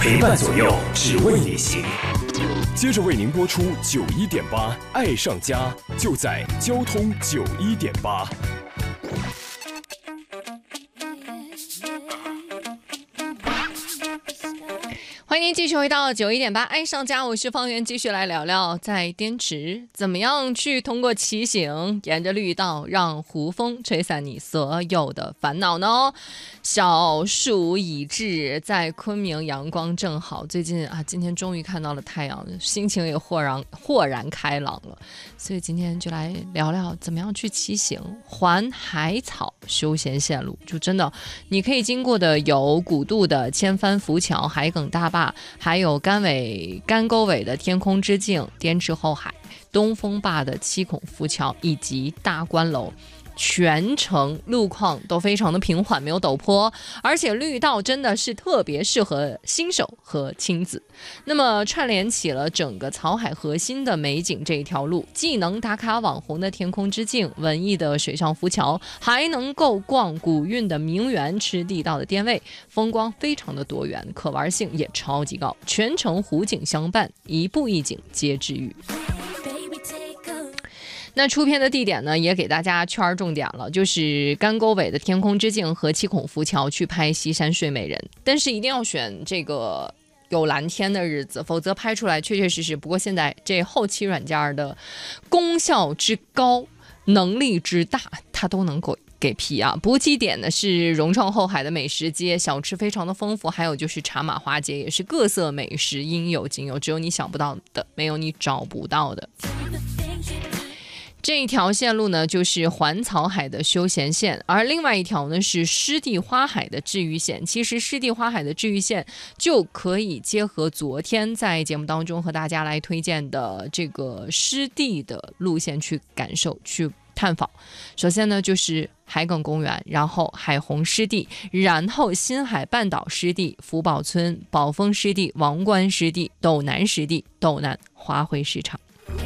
陪伴左右，只为你行。接着为您播出91.8爱上家，就在交通91.8。 欢迎您继续回到91.8爱上家，我是方圆，继续来聊聊在滇池怎么样去通过骑行沿着绿道让湖风吹散你所有的烦恼呢？小暑已至，在昆明阳光正好，最近今天终于看到了太阳，心情也豁然开朗了，所以今天就来聊聊怎么样去骑行环海草休闲线路。就真的你可以经过的有古渡的千帆浮桥、海埂大坝，还有干沟尾的天空之镜、滇池后海、东风坝的七孔浮桥以及大观楼。全程路况都非常的平缓，没有陡坡，而且绿道真的是特别适合新手和亲子。那么串联起了整个草海核心的美景这一条路，既能打卡网红的天空之镜、文艺的水上浮桥，还能够逛古韵的名园，吃地道的滇味，风光非常的多元，可玩性也超级高，全程湖景相伴，一步一景皆治愈。那出片的地点呢，也给大家圈重点了，就是干沟尾的天空之镜和七孔浮桥去拍西山睡美人，但是一定要选这个有蓝天的日子，否则拍出来确确实实。不过现在这后期软件的功效之高，能力之大，它都能够给批啊！补给点呢是融创后海的美食街，小吃非常的丰富，还有就是茶马花街，也是各色美食应有尽有，只有你想不到的，没有你找不到的。这一条线路呢，就是环草海的休闲线，而另外一条呢是湿地花海的治愈线。其实湿地花海的治愈线就可以结合昨天在节目当中和大家来推荐的这个湿地的路线去感受、去探访。首先呢就是海埂公园，然后海虹湿地，然后新海半岛湿地、福宝村、宝丰湿地、王冠湿地、斗南湿地、斗南花卉市场。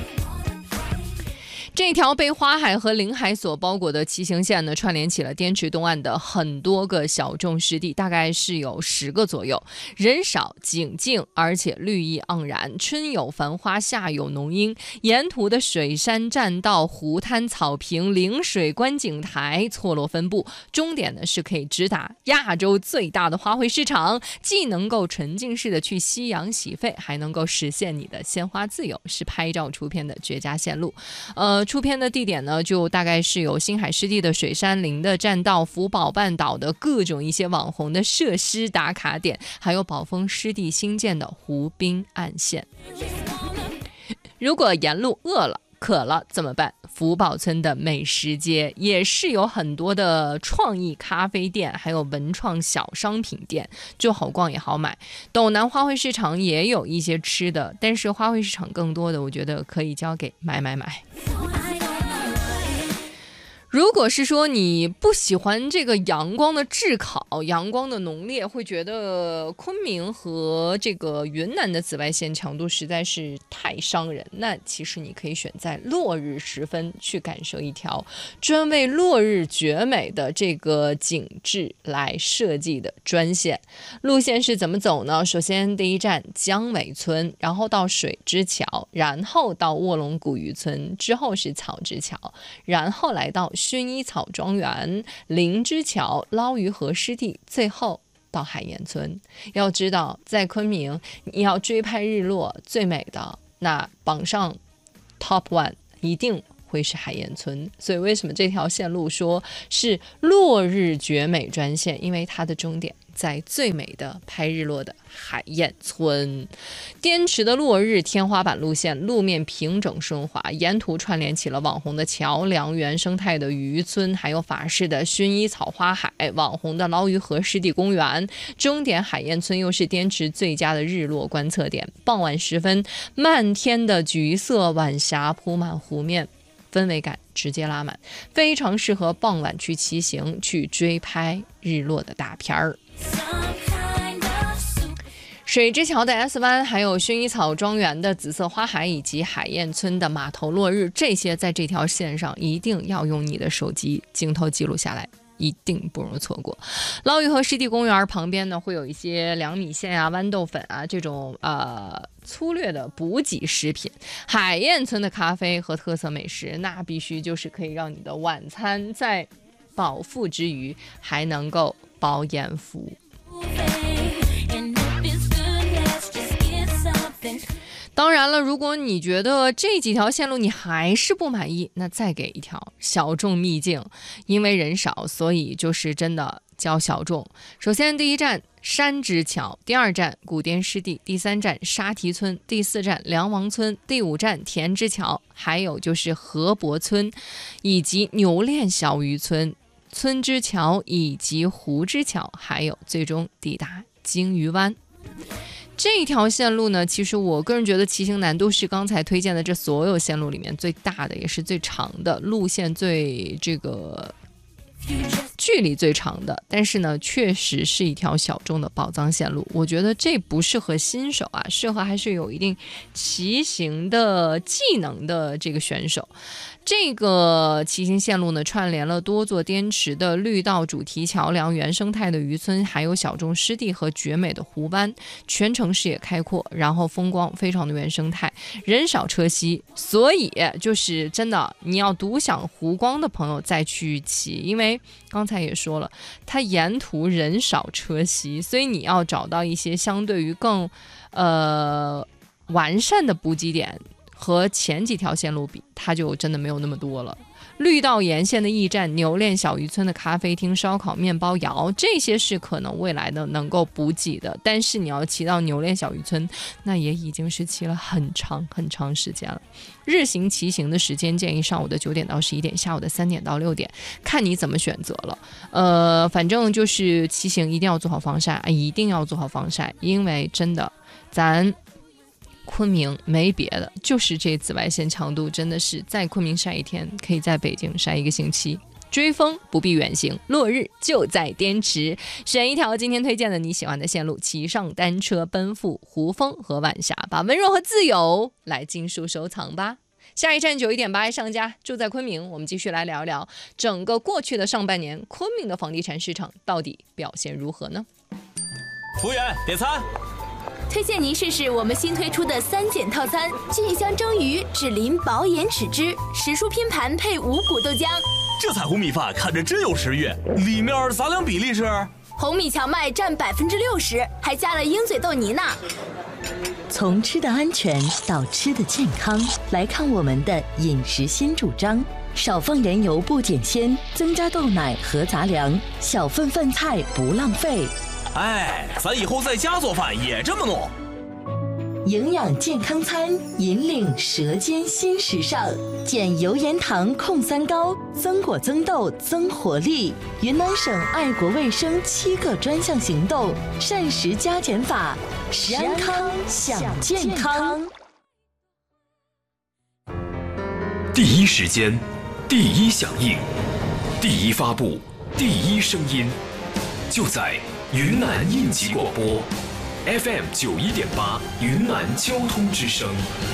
这条被花海和林海所包裹的骑行线呢，串联起了滇池东岸的很多个小众湿地，大概是有10个左右，人少景静，而且绿意盎然，春有繁花，夏有浓荫，沿途的水山栈道、湖滩草坪、临水观景台错落分布，终点呢是可以直达亚洲最大的花卉市场，既能够沉浸式的去夕阳洗肺，还能够实现你的鲜花自由，是拍照出片的绝佳线路。出片的地点呢，就大概是有新海湿地的水山林的栈道、福宝半岛的各种一些网红的设施打卡点，还有宝丰湿地新建的湖滨岸线。如果沿路饿了渴了怎么办？福宝村的美食街也是有很多的创意咖啡店，还有文创小商品店，就好逛也好买。斗南花卉市场也有一些吃的，但是花卉市场更多的我觉得可以交给买。如果是说你不喜欢这个阳光的炙烤、阳光的浓烈，会觉得昆明和这个云南的紫外线强度实在是太伤人，那其实你可以选在落日时分去感受一条专为落日绝美的这个景致来设计的专线。路线是怎么走呢？首先第一站江尾村，然后到水之桥，然后到卧龙古渔村，之后是草之桥，然后来到薰衣草庄园、灵芝桥、捞鱼河湿地，最后到海盐村。要知道在昆明你要追拍日落最美的，那榜上 top one 一定会是海盐村。所以为什么这条线路说是落日绝美专线？因为它的终点在最美的拍日落的海燕村。滇池的落日天花板路线，路面平整顺滑，沿途串联起了网红的桥梁、原生态的渔村，还有法式的薰衣草花海、网红的捞鱼河湿地公园。终点海燕村又是滇池最佳的日落观测点，傍晚时分，漫天的橘色晚霞铺满湖面，氛围感直接拉满，非常适合傍晚去骑行，去追拍日落的大片儿。水之桥的 S 湾，还有薰衣草庄园的紫色花海，以及海燕村的码头落日，这些在这条线上一定要用你的手机镜头记录下来， 一定不容错过。捞鱼河湿地公园旁边呢，会有一些凉米线啊、豌豆粉啊这种粗略的补给食品。海燕村的咖啡和特色美食，那必须就是可以让你的晚餐在饱腹之余还能够饱眼福。当然了，如果你觉得这几条线路你还是不满意，那再给一条小众秘境。因为人少，所以就是真的叫小众。首先第一站山之桥，第二站古滇湿地，第三站沙堤村，第四站梁王村，第五站田之桥，还有就是河伯村以及牛练小渔村、村之桥以及湖之桥，还有最终抵达鲸鱼湾。这条线路呢，其实我个人觉得骑行难度是刚才推荐的这所有线路里面最大的，也是最长的，路线最距离最长的，但是呢确实是一条小众的宝藏线路。我觉得这不适合新手啊，适合还是有一定骑行的技能的这个选手。这个骑行线路呢，串联了多座滇池的绿道主题桥梁、原生态的渔村，还有小众湿地和绝美的湖湾，全程视野开阔，然后风光非常的原生态，人少车稀，所以就是真的你要独享湖光的朋友再去骑，因为刚才也说了，它沿途人少车稀，所以你要找到一些相对于更完善的补给点，和前几条线路比，它就真的没有那么多了。绿道沿线的驿站、牛练小渔村的咖啡厅、烧烤、面包窑，这些是可能未来的能够补给的。但是你要骑到牛练小渔村，那也已经是骑了很长时间了。日行骑行的时间建议上午的9点到11点，下午的3点到6点，看你怎么选择了。反正就是骑行一定要做好防晒，一定要做好防晒，因为真的咱昆明没别的，就是这紫外线强度真的是在昆明晒一天可以在北京晒1个星期。追风不必远行，落日就在滇池。选一条今天推荐的你喜欢的线路，骑上单车奔赴湖风和晚霞，把温柔和自由来尽数收藏吧。下一站91.8爱上家，住在昆明，我们继续来聊聊整个过去的上半年昆明的房地产市场到底表现如何呢？ 服务员，点餐。 推荐您试试我们新推出的3件套餐：菌香蒸鱼、脂淋薄盐豉汁、时蔬拼盘配5谷豆浆。 这彩虹米饭看着真有食欲，里面杂粮比例是？ 红米荞麦占60%，还加了鹰嘴豆泥呢。 从吃的安全到吃的健康，来看我们的饮食新主张：少放盐油不减鲜，增加豆奶和杂粮，小份饭菜不浪费。 哎，咱以后在家做饭也这么弄。 营养健康餐，引领舌尖新时尚，减油盐糖控3高，增果增豆增活力。云南省爱国卫生7个专项行动，膳食加减法，食安康享健康。 第一时间，第一响应，第一发布，第一声音，就在云南应急广播 FM 91.8云南交通之声，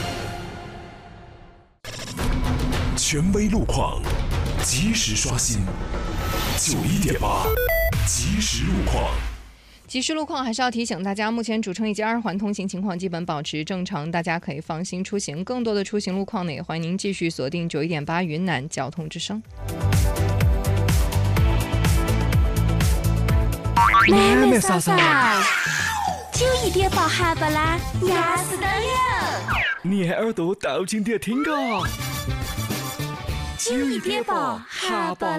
权威路况，及时刷新91.8即时路况。 及时路况还是要提醒大家，目前主城以及2环通行情况基本保持正常，大家可以放心出行。更多的出行路况呢，也欢迎您继续锁定91.8云南交通之声。 妹妹嫂嫂，91.8哈巴拉雅斯当有， 你耳朵倒进点听个。 91.8哈巴。